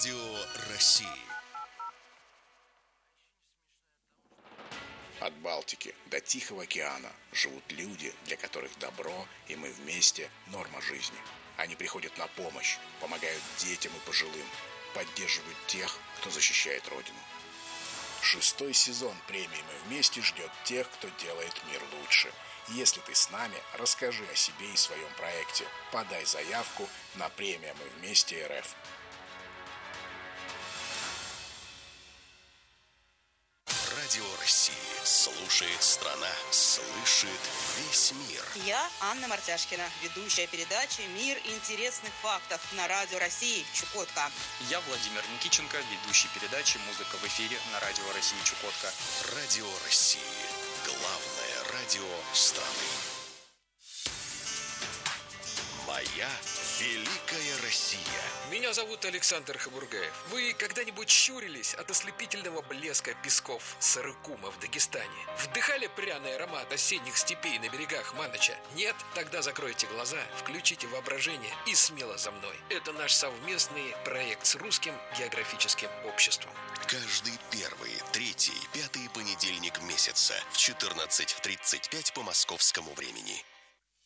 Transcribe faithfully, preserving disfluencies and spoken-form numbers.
Радио России. От Балтики до Тихого океана живут люди, для которых добро и мы вместе – норма жизни. Они приходят на помощь, помогают детям и пожилым, поддерживают тех, кто защищает Родину. Шестой сезон премии «Мы вместе» ждет тех, кто делает мир лучше. Если ты с нами, расскажи о себе и своем проекте. Подай заявку на премию «Мы вместе РФ». Радио России. Слушает страна, слышит весь мир. Я Анна Мартяшкина, ведущая передачи «Мир интересных фактов» на Радио России Чукотка. Я Владимир Никиченко, ведущий передачи «Музыка в эфире» на Радио России Чукотка. Радио России. Главное радио страны. Моя великая Россия. Меня зовут Александр Хабургаев. Вы когда-нибудь щурились от ослепительного блеска песков Сарыкума в Дагестане? Вдыхали пряный аромат осенних степей на берегах Маноча? Нет? Тогда закройте глаза, включите воображение и смело за мной. Это наш совместный проект с Русским географическим обществом. Каждый первый, третий, пятый понедельник месяца в четырнадцать тридцать пять по московскому времени.